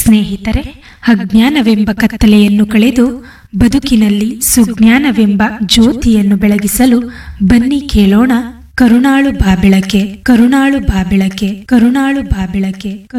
ಸ್ನೇಹಿತರೆ, ಅಜ್ಞಾನವೆಂಬ ಕತ್ತಲೆಯನ್ನು ಕಳೆದು ಬದುಕಿನಲ್ಲಿ ಸುಜ್ಞಾನವೆಂಬ ಜ್ಯೋತಿಯನ್ನು ಬೆಳಗಿಸಲು ಬನ್ನಿ ಕೇಳೋಣ ಕರುಣಾಳು ಬಾಬೆಳಕೆ, ಕರುಣಾಳು ಬಾಬೆಳಕೆ, ಕರುಣಾಳು ಬಾಬೆಳಕೆ.